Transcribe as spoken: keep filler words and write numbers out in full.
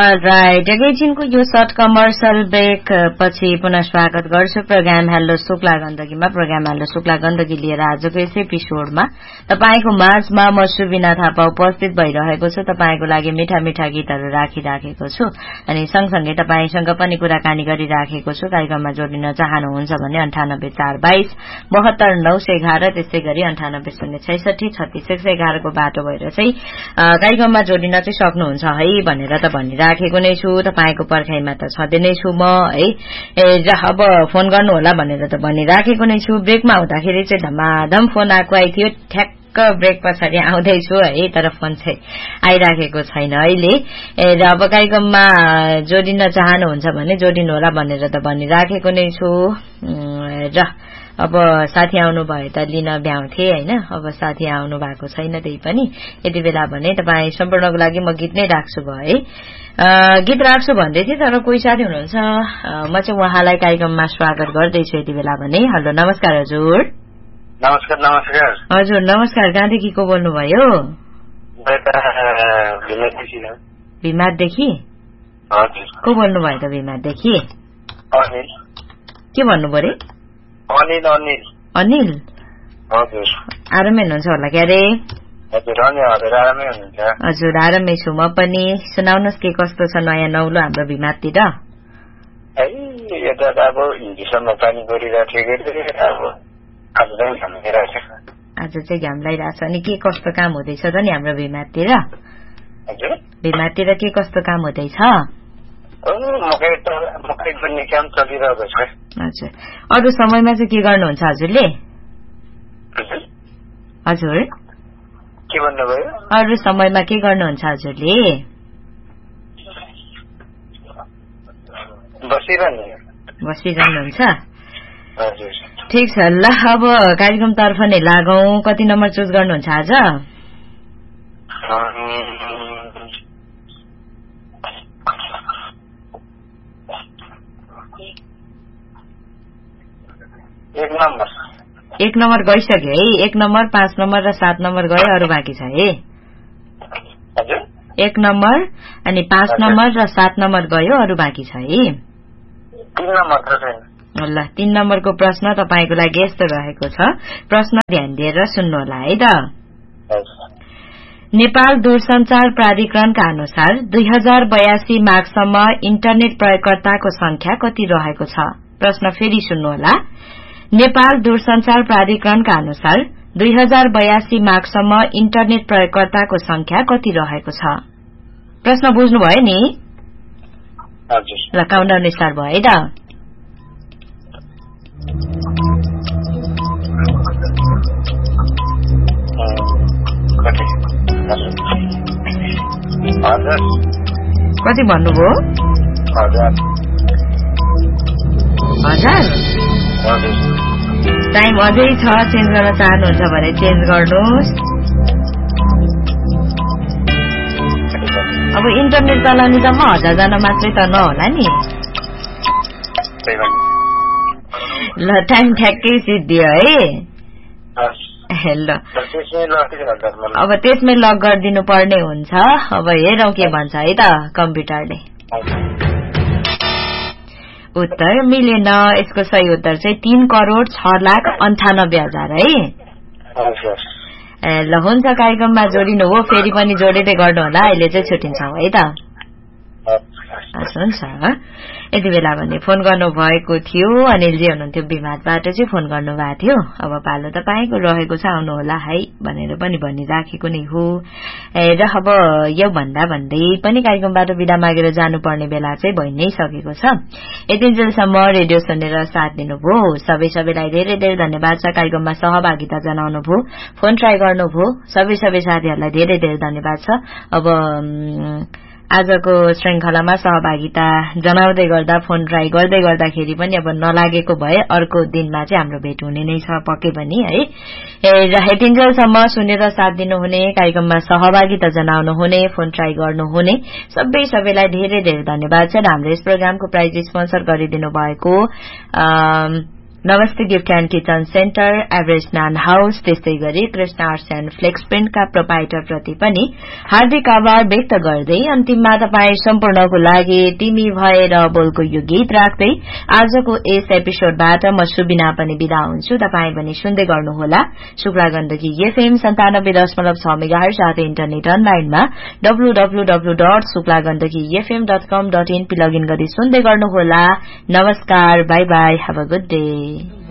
All right एकैछिनको यो short commercial brake पछि पुनः स्वागत गर्छु programme hello Shukla गण्डकीमा। Programme hello Shukla Gandaki लिएर आजको यस एपिसोडमा तपाईको माझमा म सुबिना थापा उपस्थित भइरहेको छु। तपाईको लागि मिठा मिठा गीतहरू राखिराखेको छु अनि सँगसँगै तपाईसँग पनि कुराकानी गरिराखेको छु। कार्यक्रममा जोडिन चाहनुहुन्छ भने अन्ठानब्बे चार बाइस बहत्तर नौ सय एघार त्यसै गरी अन्ठानब्बे शून्य छैसठी छत्तीस एक सय एघारको बाटो भएर चाहिँ कार्यक्रममा जोडिन चाहिँ सक्नुहुन्छ है भनेर त भनिराखेको नै छु। तपाईको पर्खाइमा त छँदै नै छु म है। अब फोन गर्नु होला भनेर त भनिराखेको नै छु। ब्रेकमा हुँदाखेरि चाहिँ धमाधम फोन आएको आइथ्यो, ठ्याक्क ब्रेक पछाडि आउँदैछु है, तर फोन चाहिँ आइराखेको छैन अहिले। र अब कार्यक्रममा जोडिन चाहनुहुन्छ भने जोडिनु होला भनेर त भनिराखेको नै छु। र अब साथी आउनु भयो त लिन भ्याउँथे हैन, अब साथी आउनु भएको छैन त्यही पनि। यति बेला भने तपाईँ सम्पूर्णको लागि म गीत नै राख्छु भयो है, गीत राख्छु भन्दै थिएँ तर कोही साथी हुनुहुन्छ। म चाहिँ उहाँलाई कार्यक्रममा स्वागत गर्दैछु यति बेला भने। हेलो नमस्कार हजुर। नमस्कार नमस्कार हजुर नमस्कार। कहाँदेखि को बोल्नुभयो? भिमाददेखि। को बोल्नुभयो त भिमाददेखि? के भन्नुभयो रे? अनिल अनिल अनिल हजुर आरामै हुनुहुन्छ होला क्यारे? हजुर हजुर आरामै हुनुहुन्छ? हजुर आरामै छु म पनि। सुनाउनुहोस् के कस्तो छ नयाँ नौलो हाम्रो भिमादतिर? यता अब हिजोसम्म पानी परिरहेको थियो, अब आज चाहिँ घाम लागिरहेछ। आज चाहिँ घाम लागिरहेछ। अनि के कस्तो काम हुँदैछ त नि हाम्रो भिमादतिर? हजुर भिमादतिर के कस्तो काम हुँदैछ? मकै मकै गर्ने काम चलिरहेको छ। हजुर अरू समयमा चाहिँ के गर्नुहुन्छ हजुरले? हजुर के भन्नुभयो? अरू समयमा के गर्नुहुन्छ हजुरले? बसिरहनु। बसिरहनुहुन्छ? हजुर ठिक छ ल। अब कार्यक्रमतर्फ नै लागौं। कति नम्बर चुज गर्नुहुन्छ आज? एक नम्बर। एक नम्बर गइसक्यो है। एक नम्बर पाँच नम्बर र सात नम्बर गयो, अरू बाँकी छ है। एक नम्बर अनि पाँच नम्बर र सात नम्बर गयो, अरू बाँकी छ है। ल तीन नम्बरको प्रश्न तपाईको लागि यस्तो रहेको छ। प्रश्न ध्यान दिएर सुन्नु होला है त। नेपाल दूरसञ्चार प्राधिकरणका अनुसार दुई हजार बयासी माघसम्म इन्टरनेट प्रयोगकर्ताको संख्या कति रहेको छ? प्रश्न फेरि सुन्नु होला। नेपाल दूरसञ्चार प्राधिकरणका अनुसार दुई हजार बयासी माघसम्म इन्टरनेट प्रयोगकर्ताको संख्या कति रहेको छ? प्रश्न बुझ्नुभयो नि? ल काउन्टाउन स्टार्ट भयो है त। कति भन्नुभयो? हजार? टाइम अझै छ, चेन्ज गर्न चाहनुहुन्छ भने चेन्ज गर्नुहोस्। अब इन्टरनेट चलाउने त म हजार जना मात्रै त नहोला नि। ल टाइम ठ्याक्कै सिद्धियो है। ल अब त्यसमै लक गरिदिनु पर्ने हुन्छ। अब हेरौं के भन्छ है त कम्प्युटरले। उत्तर मिलेन। यसको सही उत्तर चाहिँ तीन करोड़ छ लाख अन्ठानब्बे हजार है। ल हुन्छ कार्यक्रममा जोडिनु हो, फेरि पनि जोडिँदै गर्नु होला। अहिले चाहिँ छुट्टिन्छौँ है त। हुन्छ यति बेला भने फोन गर्नु भएको थियो अनिलजी हुनुहुन्थ्यो बिमारबाट चाहिँ फोन गर्नु भएको थियो। अब पालो तपाईको रहेको छ, आउनु होला है भनेर पनि भनिराखेको नै हो। र अब यो भन्दा भन्दै पनि कार्यक्रमबाट बिदा मागेर जानुपर्ने बेला चाहिँ भइ नै सकेको छ। यतिन्जेलसम्म रेडियो सुनेर साथ दिनुभयो सबै सबैलाई धेरै धेरै धन्यवाद छ। कार्यक्रममा सहभागिता जनाउनु भयो, फोन ट्राई गर्नुभयो, सबै सबै साथीहरूलाई धेरै धेरै धन्यवाद छ। अब आजको श्रृंखलामा सहभागिता जनाउँदै गर्दा फोन ट्राई गर्दै गर्दाखेरि पनि अब नलागेको भए अर्को दिनमा चाहिँ हाम्रो भेट हुने नै छ पक्कै पनि है। र हेटिन्जेलसम्म सुनेर साथ दिनुहुने, कार्यक्रममा सहभागिता जनाउनु हुने, फोन ट्राई गर्नुहुने सबै सबैलाई धेरै धेरै धन्यवाद छ। र हाम्रो यस प्रोग्रामको प्राइज स्पोन्सर गरिदिनु भएको नमस्ते gift and kitchen centre, average naan house, त्यस्तै गरी Krishna arts and flex प्रिन्टका proprietor प्रति पनि हार्दिक आभार व्यक्त गर्दै अन्तिममा तपाई सम्पूर्णको लागि तिमी भएर बोलको यो गीत राख्दै आजको यस एपिसोडबाट म सुबिना पनि विदा हुन्छु। तपाई पनि सुन्दै गर्नुहोला शुक्ला गण्डकी एफएम सन्तानब्बे दशमलव छ मेगाहर्ज साथै इन्टरनेट अनलाइनमा W W W dot Shukla Gandaki FM dot com dot in login गरी सुन्दै गर्नुहोला। नमस्कार, by by, have a good day.